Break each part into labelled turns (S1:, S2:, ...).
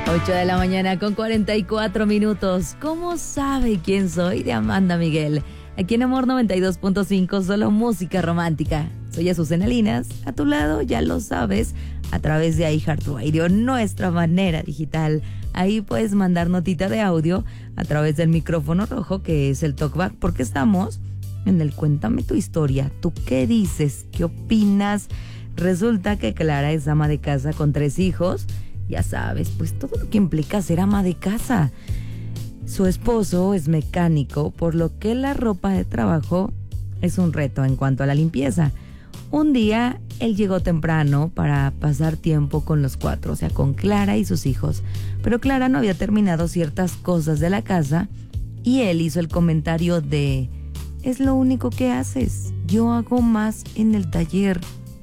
S1: 8 de la mañana con 44 minutos. ¿Cómo sabe quién soy? De Amanda Miguel. Aquí en Amor 92.5, solo música romántica. Soy Azucena Linas, a tu lado, ya lo sabes, a través de iHeartRadio, nuestra manera digital. Ahí puedes mandar notita de audio a través del micrófono rojo, que es el TalkBack, porque estamos en el Cuéntame tu historia. ¿Tú qué dices? ¿Qué opinas? Resulta que Clara es ama de casa con 3 hijos. Ya sabes, pues todo lo que implica ser ama de casa. Su esposo es mecánico, por lo que la ropa de trabajo es un reto en cuanto a la limpieza. Un día él llegó temprano para pasar tiempo con los 4, o sea, con Clara y sus hijos. Pero Clara no había terminado ciertas cosas de la casa y él hizo el comentario de: es lo único que haces, yo hago más en el taller.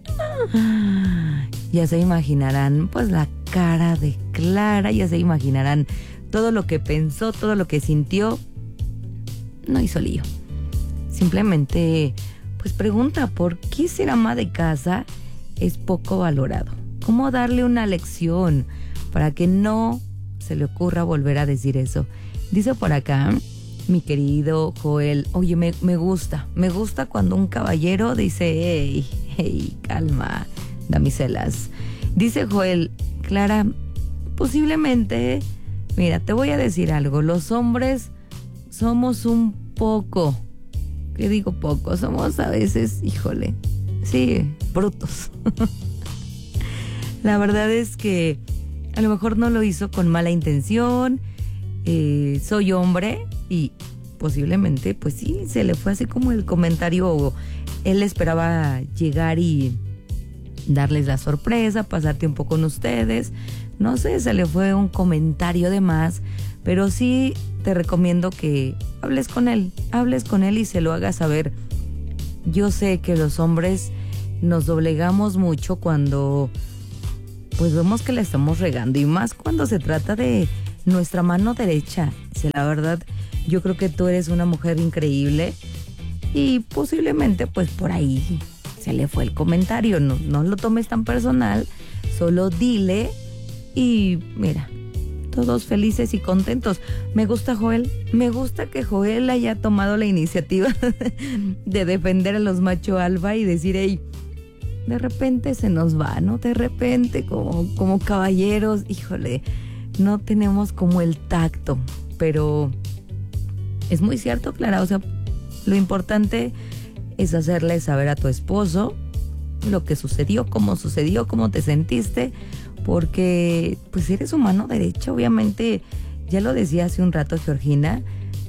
S1: Ya se imaginarán pues la cara de Clara, ya se imaginarán todo lo que pensó, todo lo que sintió. No hizo lío. Simplemente pues pregunta por qué ser ama de casa es poco valorado. ¿Cómo darle una lección para que no se le ocurra volver a decir eso? Dice por acá mi querido Joel: oye, me gusta cuando un caballero dice: hey, calma, damiselas. Dice Joel: Clara, posiblemente, mira, te voy a decir algo, los hombres somos un poco, ¿qué digo poco? Somos a veces, híjole, sí, brutos. La verdad es que a lo mejor no lo hizo con mala intención, soy hombre y posiblemente, pues sí, se le fue así como el comentario. Él esperaba llegar y darles la sorpresa, pasar tiempo con ustedes. No sé, se le fue un comentario de más, pero sí te recomiendo que hables con él y se lo hagas saber. Yo sé que los hombres nos doblegamos mucho cuando pues vemos que la estamos regando, y más cuando se trata de nuestra mano derecha. Si la verdad, yo creo que tú eres una mujer increíble y posiblemente pues por ahí se le fue el comentario. No lo tomes tan personal, solo dile y mira, todos felices y contentos. Me gusta Joel, me gusta que Joel haya tomado la iniciativa de defender a los macho alfa y decir: hey, de repente se nos va, ¿no? De repente como caballeros, híjole, no tenemos como el tacto. Pero es muy cierto, Clara, o sea, lo importante es hacerle saber a tu esposo lo que sucedió, cómo te sentiste, porque pues eres su mano derecha. Obviamente, ya lo decía hace un rato Georgina,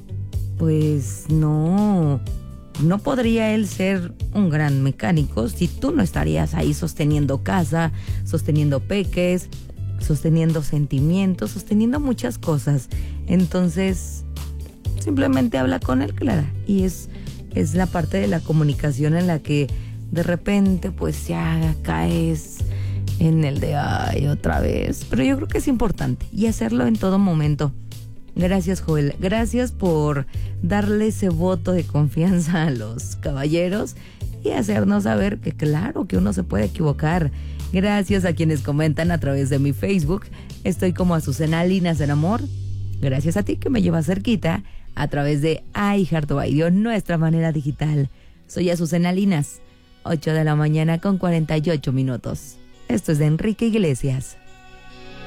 S1: pues no podría él ser un gran mecánico si tú no estarías ahí sosteniendo casa, sosteniendo peques, sosteniendo sentimientos, sosteniendo muchas cosas. Entonces, simplemente habla con él, Clara, y es la parte de la comunicación en la que de repente pues ya caes en el de ay, otra vez. Pero yo creo que es importante y hacerlo en todo momento. Gracias, Joel, gracias por darle ese voto de confianza a los caballeros y hacernos saber que claro que uno se puede equivocar. Gracias a quienes comentan a través de mi Facebook. Estoy como Azucena Linas en Amor. Gracias a ti que me llevas cerquita a través de iHeartRadio, nuestra manera digital. Soy Azucena Linas, 8 de la mañana con 48 minutos. Esto es de Enrique Iglesias.